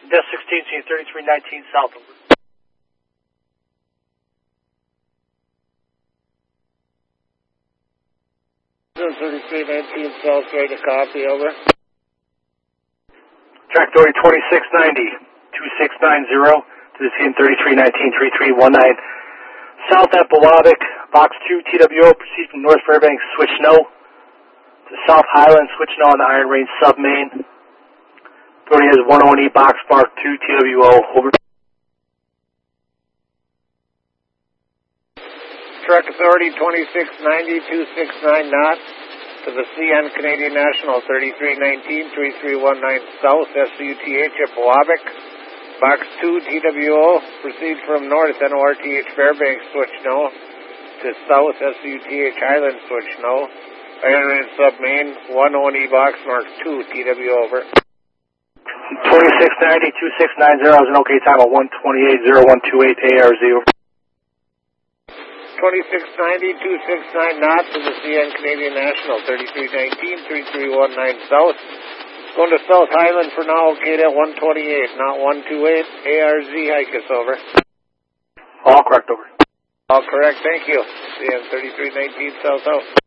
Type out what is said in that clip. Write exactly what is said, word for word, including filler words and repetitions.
Desk sixteen, C N thirty-three nineteen South. Over. thirty-three nineteen South, ready to copy, over. Track authority twenty-six ninety, two six nine zero to the C N thirty-three nineteen, three three one nine. South at Bolavic, box two, T W O, proceed from North Fairbanks, switch no. To South Highland, switch no on the Iron Range sub-main. Authority has one oh one E, box mark two, T W O, over. Track authority twenty-six ninety, two six nine knot to the C N Canadian National thirty-three nineteen, three three one nine South, S U T H at Bolavic. Box two, T W O, proceed from North, N O R T H Fairbanks, switch no. To South, S U T H Highland, switch no. Iron Range sub-main, one oh one E, box mark two, T W O, over. twenty-six ninety, two six nine zero is an okay time of one twenty-eight, zero one two eight A R Z, over. twenty-six ninety, two six nine knot to the C N Canadian National thirty-three nineteen, three three one nine South. Going to South Highland for now, okay, at one twenty-eight, not one two eight. A R Z, Hicus, over. All correct, over. All correct, thank you. C N thirty-three nineteen South out.